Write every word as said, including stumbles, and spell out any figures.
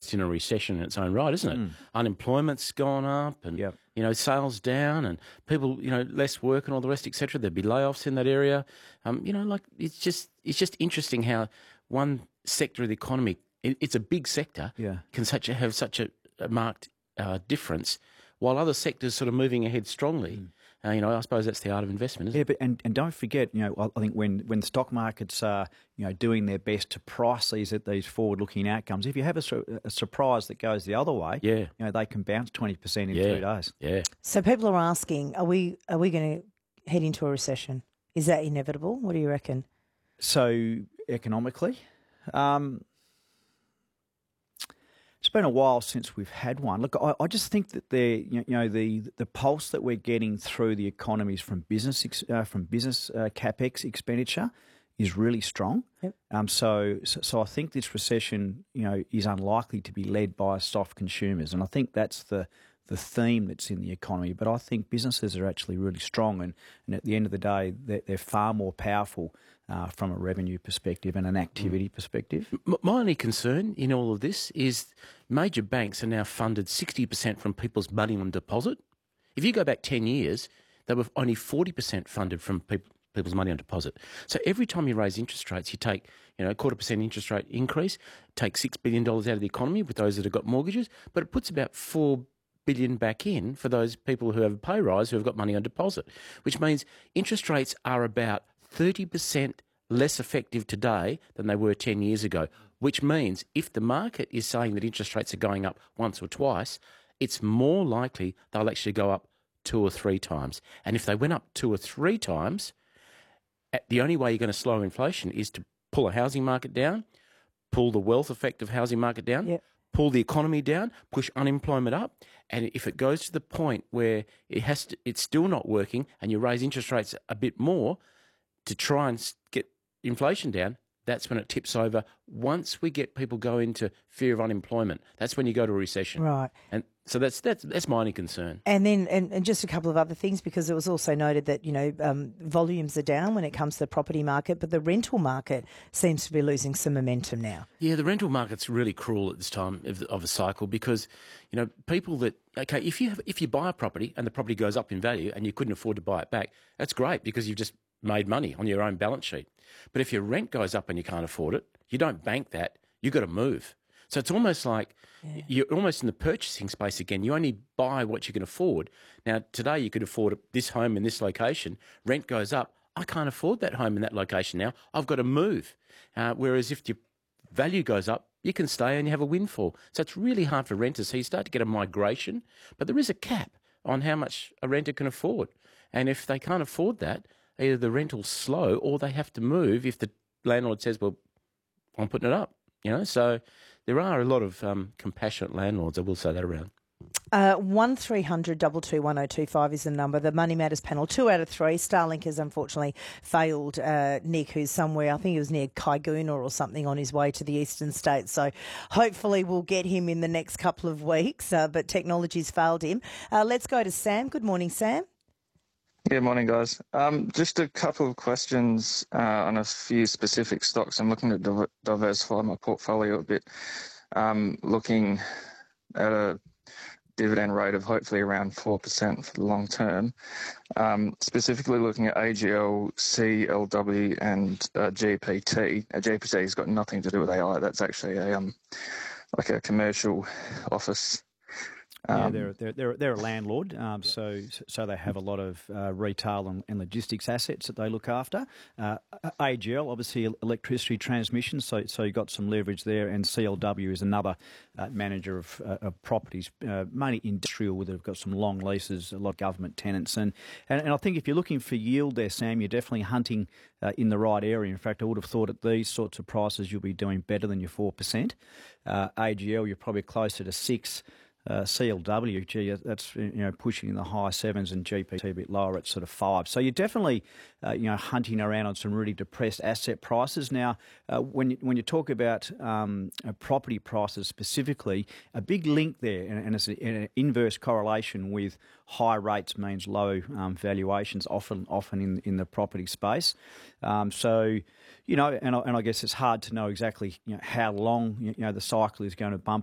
it's in a recession in its own right, isn't it? Mm. Unemployment's gone up, and yep. you know, sales down, and people, you know, less work and all the rest, et cetera. There'd be layoffs in that area. Um, you know, like it's just it's just interesting how one sector of the economy, it, it's a big sector, yeah. can such a, have such a, a marked uh, difference, while other sectors sort of moving ahead strongly. Mm. Uh, you know, I suppose that's the art of investment, isn't yeah, it? but and, and don't forget, you know, I think when, when stock markets are, you know, doing their best to price these at these forward-looking outcomes, if you have a, su- a surprise that goes the other way, yeah. you know, they can bounce twenty percent in yeah. three days. Yeah. So people are asking, are we are we going to head into a recession? Is that inevitable? What do you reckon? So economically, um, it's been a while since we've had one. Look, I, I just think that the you know the the pulse that we're getting through the economies from business uh, from business uh, capex expenditure is really strong. Yep. Um, so, so so I think this recession, you know, is unlikely to be led by soft consumers, and I think that's the the theme that's in the economy. But I think businesses are actually really strong, and, and at the end of the day, they're, they're far more powerful uh, from a revenue perspective and an activity mm. perspective. M- my only concern in all of this is major banks are now funded sixty percent from people's money on deposit. If you go back ten years, they were only forty percent funded from people. people's money on deposit. So every time you raise interest rates, you take, you know, a quarter percent interest rate increase, take six billion dollars out of the economy with those that have got mortgages, but it puts about four billion dollars back in for those people who have a pay rise who have got money on deposit, which means interest rates are about thirty percent less effective today than they were ten years ago, which means if the market is saying that interest rates are going up once or twice, it's more likely they'll actually go up two or three times. And if they went up two or three times, the only way you're going to slow inflation is to pull a housing market down, pull the wealth effect of housing market down, yep. pull the economy down, push unemployment up, and if it goes to the point where it has to, it's still not working, and you raise interest rates a bit more to try and get inflation down, that's when it tips over. Once we get people go into fear of unemployment, that's when you go to a recession. Right. And so that's that's that's my only concern. And then, and, and just a couple of other things, because it was also noted that, you know, um, volumes are down when it comes to the property market, but the rental market seems to be losing some momentum now. Yeah, the rental market's really cruel at this time of, of a cycle because, you know, people that, okay, if you have, if you buy a property and the property goes up in value and you couldn't afford to buy it back, that's great because you've just made money on your own balance sheet. But if your rent goes up and you can't afford it, you don't bank that, you've got to move. So it's almost like yeah. you're almost in the purchasing space again. You only buy what you can afford. Now, today you could afford this home in this location. Rent goes up. I can't afford that home in that location now. I've got to move. Uh, whereas if your value goes up, you can stay and you have a windfall. So it's really hard for renters. So you start to get a migration, but there is a cap on how much a renter can afford. And if they can't afford that, either the rental's slow or they have to move if the landlord says, well, I'm putting it up. You know, so there are a lot of um, compassionate landlords, I will say that around. Uh, one three hundred two two one oh two five is the number. The Money Matters panel, two out of three. Starlink has unfortunately failed uh, Nick, who's somewhere, I think he was near Kaiguna or something on his way to the eastern states. So hopefully we'll get him in the next couple of weeks, uh, but technology's failed him. Uh, let's go to Sam. Good morning, Sam. Yeah, morning, guys. Um, just a couple of questions uh, on a few specific stocks. I'm looking to div- diversify my portfolio a bit, um, looking at a dividend rate of hopefully around four percent for the long term, um, specifically looking at A G L, C L W and uh, G P T. Uh, G P T has got nothing to do with A I. That's actually a um, like a commercial office. Yeah, Um, they're they're they're, they're a landlord, um, so so they have a lot of uh, retail and, and logistics assets that they look after. Uh, A G L, obviously electricity transmission, so so you got some leverage there, and C L W is another uh, manager of, uh, of properties, uh, mainly industrial, where they've got some long leases, a lot of government tenants, and, and and I think if you're looking for yield there, Sam, you're definitely hunting uh, in the right area. In fact, I would have thought at these sorts of prices you'll be doing better than your four percent. Uh, A G L, you're probably closer to six. Uh, C L W, gee, that's you know pushing in the high sevens, and G P T a bit lower at sort of five. So you're definitely uh, you know hunting around on some really depressed asset prices. Now, uh, when you, when you talk about um, uh, property prices specifically, a big link there, and, and it's a, an inverse correlation with high rates means low um, valuations, often often in in the property space. Um, so. You know, and I, and I guess it's hard to know exactly you know, how long you know the cycle is going to bump